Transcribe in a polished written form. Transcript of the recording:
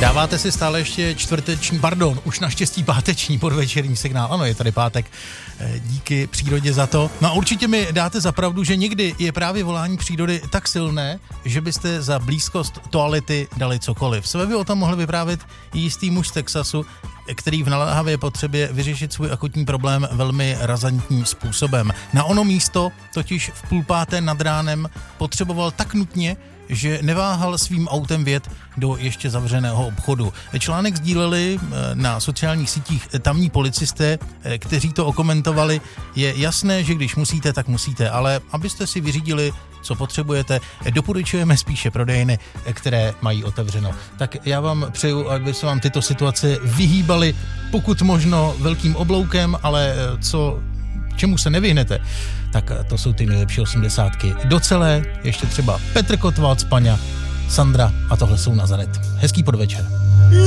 Dáváte si stále ještě už naštěstí páteční podvečerní signál. Ano, je tady pátek. Díky přírodě za to. No a určitě mi dáte za pravdu, že někdy je právě volání přírody tak silné, že byste za blízkost toalety dali cokoliv. Své by o tom mohl vyprávět jistý muž z Texasu, který v naléhavé potřebě vyřešit svůj akutní problém velmi razantním způsobem. Na ono místo totiž v 4:30 nad ránem potřeboval tak nutně, že neváhal svým autem vjet do ještě zavřeného obchodu. Článek sdíleli na sociálních sítích tamní policisté, kteří to okomentovali. Je jasné, že když musíte, tak musíte, ale abyste si vyřídili, co potřebujete, doporučujeme spíše prodejny, které mají otevřeno. Tak já vám přeju, aby se vám tyto situace vyhýbaly pokud možno velkým obloukem, ale čemu se nevyhnete, tak to jsou ty nejlepší 80. Docelé, ještě třeba Petr Kotval, Spaňa, Sandra a tohle jsou Nazaret. Hezký podvečer.